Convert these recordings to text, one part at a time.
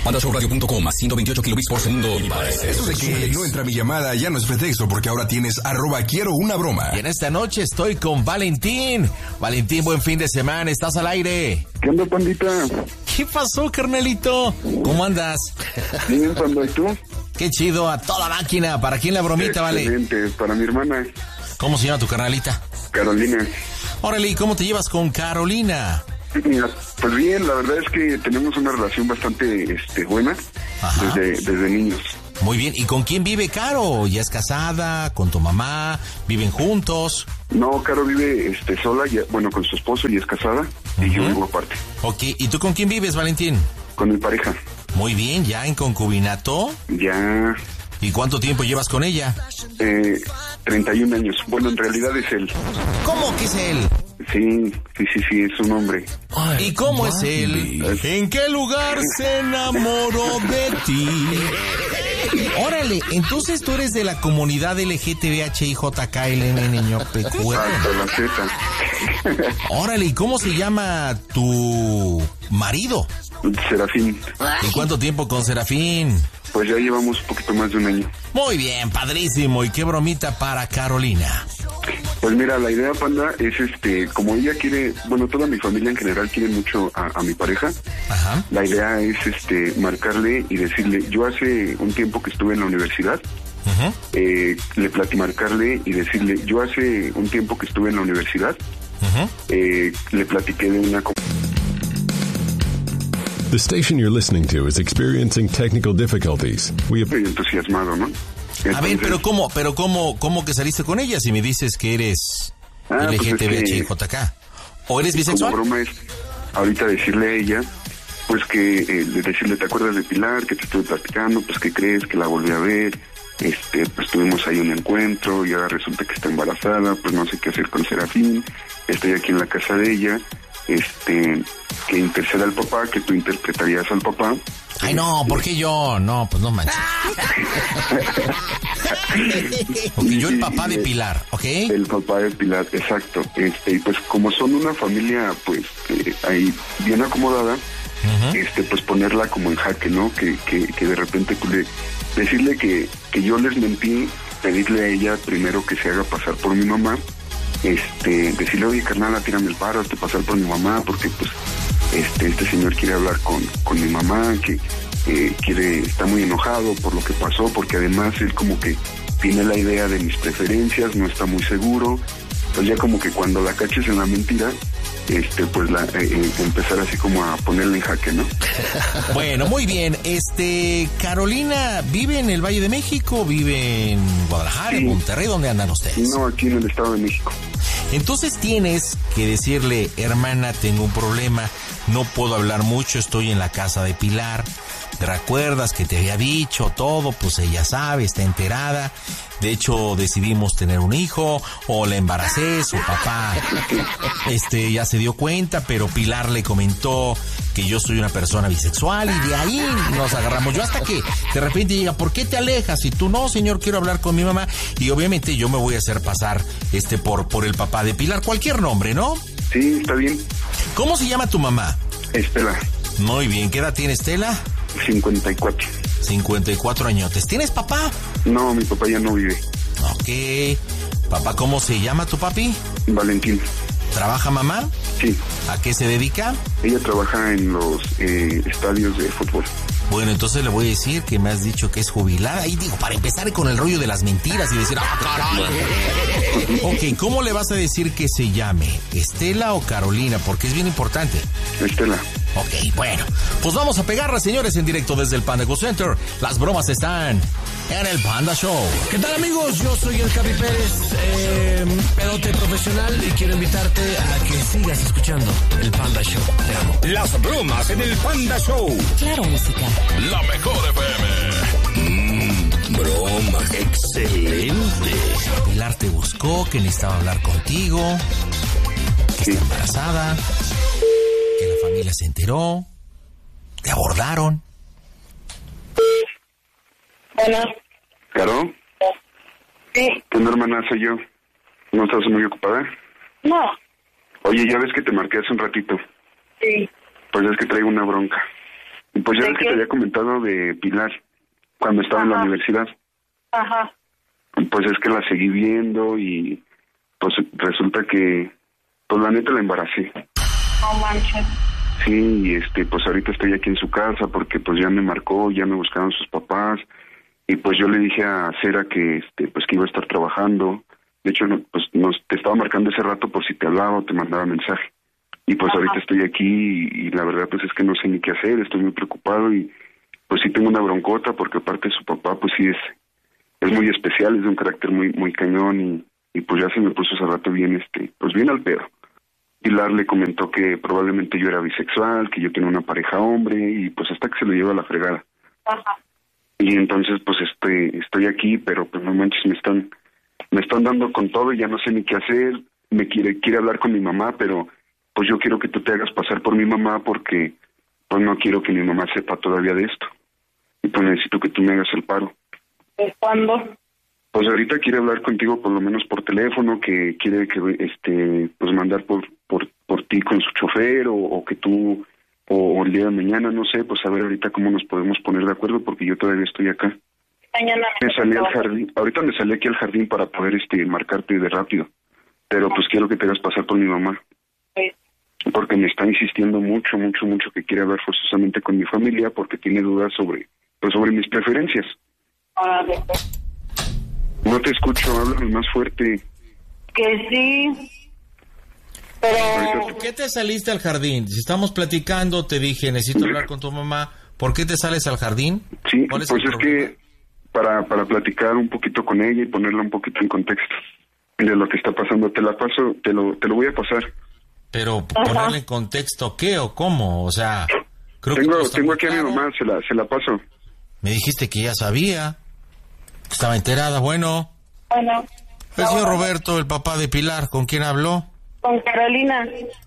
PandaShowRadio.com a 128 kilobits por segundo. Y para eso de que no entra mi llamada ya no es pretexto, porque ahora tienes @QuieroUnaBroma. Y en esta noche estoy con Valentín. Valentín, buen fin de semana, estás al aire. ¿Qué onda, pandita? ¿Qué pasó, carnalito? ¿Cómo andas? Bien, Panda, ¿y tú? Qué chido, a toda máquina. ¿Para quién la bromita, Vale? Excelente, para mi hermana. ¿Cómo se llama tu carnalita? Carolina. Órale, ¿y cómo te llevas con Carolina? Mira, pues bien, la verdad es que tenemos una relación bastante buena desde niños. Muy bien, ¿y con quién vive Caro? ¿Ya es casada? ¿Con tu mamá? ¿Viven juntos? No, Caro vive sola, con su esposo y es casada, y yo vivo aparte. Ok, ¿y tú con quién vives, Valentín? Con mi pareja. Muy bien, ¿ya en concubinato? Ya. ¿Y cuánto tiempo llevas con ella? 31 años. Bueno, en realidad es él. ¿Cómo que es él? Sí, es un hombre. ¿Y cómo es él? ¿En qué lugar se enamoró de ti? Órale, entonces tú eres de la comunidad LGTBHIJKLM, niño peculiar. La Z. Órale, ¿y cómo se llama tu marido? Serafín. ¿Y cuánto tiempo con Serafín? Pues ya llevamos un poquito más de un año. Muy bien, padrísimo. ¿Y qué bromita para Carolina? Pues mira, la idea, Panda, es como ella quiere, toda mi familia en general quiere mucho a mi pareja. Ajá. La idea es marcarle y decirle, yo hace un tiempo que estuve en la universidad, marcarle y decirle, yo hace un tiempo que estuve en la universidad, le platiqué de una... The station you're listening to is experiencing technical difficulties. Estoy entusiasmado, ¿no? Entonces, a ver, pero ¿cómo que saliste con ella si me dices que eres LGTBHIJK? ¿O eres bisexual? Como broma es ahorita decirle a ella, pues que decirle, ¿te acuerdas de Pilar? Que te estuve platicando, pues que crees que la volví a ver, pues tuvimos ahí un encuentro y ahora resulta que está embarazada, pues no sé qué hacer con Serafín, estoy aquí en la casa de ella, que interceda al papá, que tú interpretarías al papá. Ay, no, ¿por qué yo? No, pues no manches. Porque yo el papá de Pilar, ¿ok? El papá de Pilar, exacto. Y pues como son una familia, pues, ahí bien acomodada, pues ponerla como en jaque, ¿no? Que de repente decirle que yo les mentí, pedirle a ella primero que se haga pasar por mi mamá, decirle, oye, carnala, tírame el paro, hazte pasar por mi mamá, porque pues este señor quiere hablar con mi mamá, que está muy enojado por lo que pasó, porque además él como que tiene la idea de mis preferencias, no está muy seguro, pues ya como que cuando la caches en la mentira, pues empezar así como a ponerla en jaque, ¿no? Bueno, muy bien. Carolina, ¿vive en el Valle de México? ¿Vive en Guadalajara, en Monterrey? ¿Dónde andan ustedes? No, aquí en el Estado de México. Entonces tienes que decirle, hermana, tengo un problema, no puedo hablar mucho, estoy en la casa de Pilar. ¿Recuerdas que te había dicho todo? Pues ella sabe, está enterada. De hecho, decidimos tener un hijo, o la embaracé, su papá ya se dio cuenta, pero Pilar le comentó que yo soy una persona bisexual y de ahí nos agarramos. Yo hasta que de repente llega, ¿por qué te alejas? Y tú, no, señor, quiero hablar con mi mamá. Y obviamente yo me voy a hacer pasar por el papá de Pilar, cualquier nombre, ¿no? Sí, está bien. ¿Cómo se llama tu mamá? Estela. Muy bien, ¿qué edad tiene Estela? 54. 54 añotes. ¿Tienes papá? No, mi papá ya no vive. Ok. Papá, ¿cómo se llama tu papi? Valentín. ¿Trabaja mamá? Sí. ¿A qué se dedica? Ella trabaja en los estadios de fútbol. Bueno, entonces le voy a decir que me has dicho que es jubilada. Y digo, para empezar con el rollo de las mentiras y decir, ¡ah, caray! Ok, ¿cómo le vas a decir que se llame? ¿Estela o Carolina? Porque es bien importante. Estela. Ok, bueno, pues vamos a pegarla, señores, en directo desde el Panda Go Center. Las bromas están en el Panda Show. ¿Qué tal, amigos? Yo soy el Capi Pérez, pedote profesional, y quiero invitarte a que sigas escuchando el Panda Show. Te amo. Las bromas en el Panda Show. Claro, música. La mejor FM. Broma, excelente. Pilar te buscó, que necesitaba hablar contigo, que está embarazada, que la familia se enteró, te abordaron. Bueno. ¿Caro? Sí. ¿Tu hermana soy yo? ¿No estás muy ocupada? No. Oye, ya ves que te marqué hace un ratito. Sí. Pues es que traigo una bronca. Pues ya ¿De ves que qué? te había comentado de Pilar, cuando estaba en la universidad. Ajá. Pues es que la seguí viendo y pues resulta que, pues la neta la embaracé. No manches. Sí, y pues ahorita estoy aquí en su casa porque pues ya me marcó, ya me buscaron sus papás y pues yo le dije a Cera que pues que iba a estar trabajando. De hecho, te estaba marcando ese rato por si te hablaba o te mandaba mensaje. Y pues Ajá. ahorita estoy aquí y la verdad pues es que no sé ni qué hacer, estoy muy preocupado y pues sí tengo una broncota porque aparte su papá pues sí es muy especial, es de un carácter muy muy cañón y pues ya se me puso ese rato bien pues bien al pedo. Pilar le comentó que probablemente yo era bisexual, que yo tenía una pareja hombre y pues hasta que se lo lleva a la fregada. Ajá. Y entonces pues estoy aquí, pero pues no manches, me están dando con todo y ya no sé ni qué hacer. Me quiere hablar con mi mamá, pero pues yo quiero que tú te hagas pasar por mi mamá porque pues no quiero que mi mamá sepa todavía de esto. Y pues necesito que tú me hagas el paro. ¿De cuándo? Pues ahorita quiere hablar contigo por lo menos por teléfono, que quiere que pues mandar por ti con su chofer o que tú o el día de mañana, no sé, pues a ver ahorita cómo nos podemos poner de acuerdo porque yo todavía estoy acá. Mañana Me salí al jardín, ahorita me salí aquí al jardín para poder marcarte de rápido, pero pues quiero que te hagas pasar por mi mamá. Sí. Porque me está insistiendo mucho que quiere hablar forzosamente con mi familia porque tiene dudas sobre mis preferencias. Órale, pues. No te escucho, háblame más fuerte. Que sí. Pero ¿Por qué te saliste al jardín? Si estamos platicando, te dije, necesito hablar con tu mamá. ¿Por qué te sales al jardín? Sí, ¿Cuál es pues el es problema? que para platicar un poquito con ella y ponerla un poquito en contexto de lo que está pasando, te lo voy a pasar. Pero ponerle en contexto, ¿qué o cómo? O sea, creo que todo está Tengo muy aquí a mi claro. mamá, se la paso. Me dijiste que ya sabía, que estaba enterada. Bueno, bueno, el señor Roberto, el papá de Pilar, ¿con quién habló? con Carolina.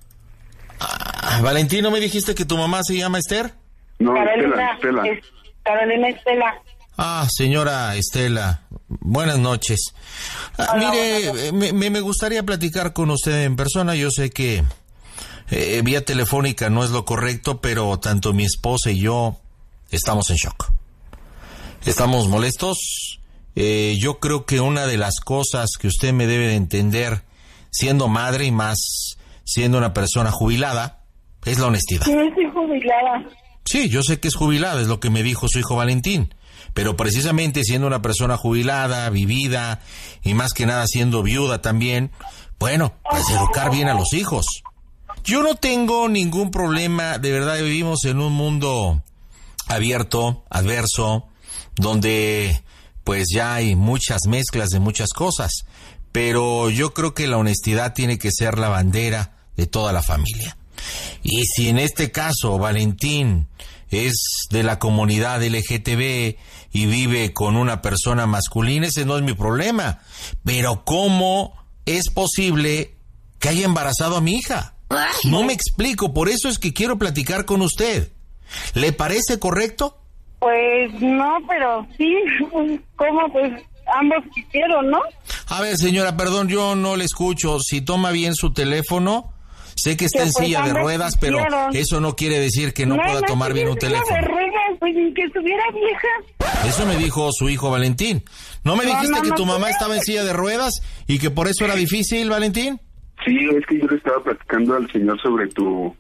Valentino, ¿me dijiste que tu mamá se llama Esther? No, Carolina Estela. Carolina Estela. Señora Estela, buenas noches. Mire, me gustaría platicar con usted en persona. Yo sé que vía telefónica no es lo correcto, pero tanto mi esposa y yo estamos en shock. Estamos molestos. Yo creo que una de las cosas que usted me debe de entender, siendo madre y más siendo una persona jubilada, es la honestidad. Sí, estoy jubilada. Sí, yo sé que es jubilada, es lo que me dijo su hijo Valentín. Pero precisamente siendo una persona jubilada, vivida y más que nada siendo viuda también, bueno, pues educar bien a los hijos. Yo no tengo ningún problema, de verdad vivimos en un mundo abierto, adverso, donde pues ya hay muchas mezclas de muchas cosas. Pero yo creo que la honestidad tiene que ser la bandera de toda la familia. Y si en este caso Valentín es de la comunidad LGTB y vive con una persona masculina, ese no es mi problema. Pero ¿cómo es posible que haya embarazado a mi hija? No me explico, por eso es que quiero platicar con usted. ¿Le parece correcto? Pues no, pero sí, ¿cómo? Pues ambos quisieron, ¿no? A ver, señora, perdón, yo no le escucho. Si toma bien su teléfono, sé que está Que en pues silla de ambos ruedas, pero quisieron. eso no quiere decir que no pueda tomar bien un teléfono. De ruedas, pues ni que estuviera vieja. Eso me dijo su hijo Valentín. ¿No me dijiste que tu mamá estaba en silla de ruedas y que por eso era difícil, Valentín? Sí, es que yo le estaba platicando al señor sobre tu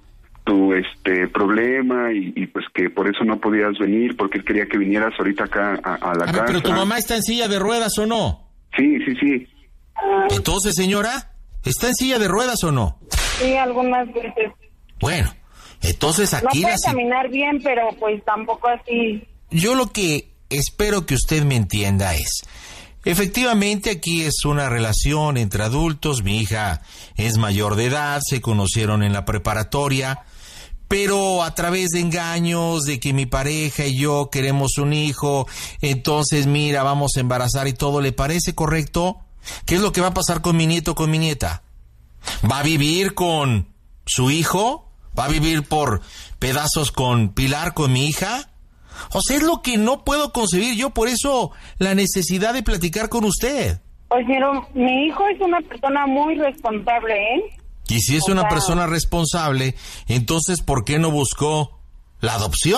problema y pues que por eso no podías venir, porque él quería que vinieras ahorita acá a la casa. Pero tu mamá está en silla de ruedas o no. Sí. Entonces, señora, ¿está en silla de ruedas o no? Sí, algunas veces. Bueno, entonces No aquí puede caminar bien, pero pues tampoco así. Yo lo que espero que usted me entienda es, efectivamente aquí es una relación entre adultos, mi hija es mayor de edad, se conocieron en la preparatoria, pero a través de engaños, de que mi pareja y yo queremos un hijo, entonces mira, vamos a embarazar y todo, ¿le parece correcto? ¿Qué es lo que va a pasar con mi nieto, con mi nieta? ¿Va a vivir con su hijo? ¿Va a vivir por pedazos con Pilar, con mi hija? O sea, es lo que no puedo concebir yo, por eso la necesidad de platicar con usted. Pues mira, mi hijo es una persona muy responsable, ¿eh? Y si es una persona responsable, entonces ¿por qué no buscó la adopción?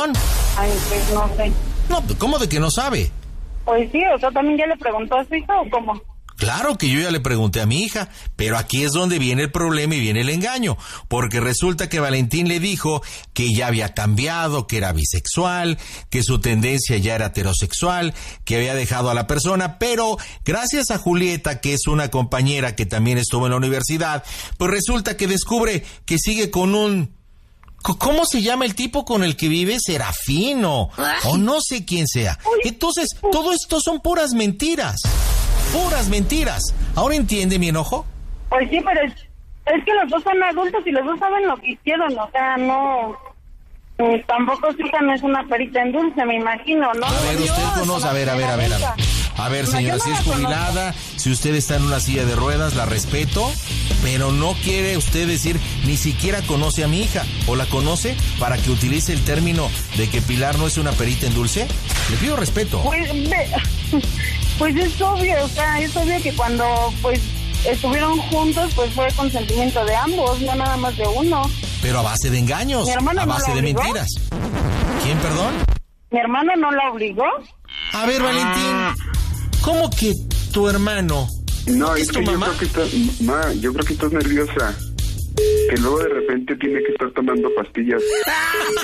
Ay, pues no sé. No, ¿cómo de que no sabe? Pues sí, o sea, ¿también ya le preguntó a su hija o cómo? Claro que yo ya le pregunté a mi hija, pero aquí es donde viene el problema y viene el engaño, porque resulta que Valentín le dijo que ya había cambiado, que era bisexual, que su tendencia ya era heterosexual, que había dejado a la persona, pero gracias a Julieta, que es una compañera que también estuvo en la universidad, pues resulta que descubre que sigue con un... ¿Cómo se llama el tipo con el que vive? Serafín o no sé quién sea. Entonces, todo esto son puras mentiras. Puras mentiras. ¿Ahora entiende mi enojo? Pues sí, pero es que los dos son adultos y los dos saben lo que hicieron, o sea, no... Tampoco su hija no es una perita en dulce, me imagino, ¿no? A ver, usted conoce... A ver. A ver, señora, si es jubilada, si usted está en una silla de ruedas, la respeto, pero no quiere usted decir, ni siquiera conoce a mi hija, o la conoce para que utilice el término de que Pilar no es una perita en dulce. Le pido respeto. Pues es obvio, o sea, es obvio que cuando pues estuvieron juntos, pues fue consentimiento de ambos, no nada más de uno. Pero a base de engaños, a base de mentiras. ¿Quién, perdón? ¿Mi hermano no la obligó? A ver, Valentín, ¿cómo que tu hermano? No, es tu que mamá? yo creo que estás nerviosa. Que luego de repente tiene que estar tomando pastillas.